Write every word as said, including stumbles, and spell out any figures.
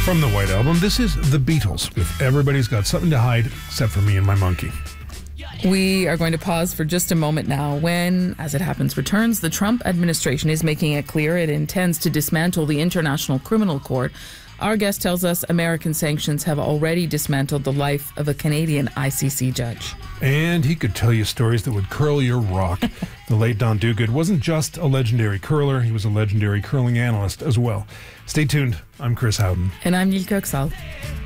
From the White Album, this is The Beatles with Everybody's Got Something to Hide Except for Me and My Monkey. We are going to pause for just a moment now when, as it happens, returns, the Trump administration is making it clear it intends to dismantle the International Criminal Court. Our guest tells us American sanctions have already dismantled the life of a Canadian I C C judge. And he could tell you stories that would curl your rock. The late Don Duguid wasn't just a legendary curler, he was a legendary curling analyst as well. Stay tuned. I'm Chris Howden. And I'm Neil Kirksall.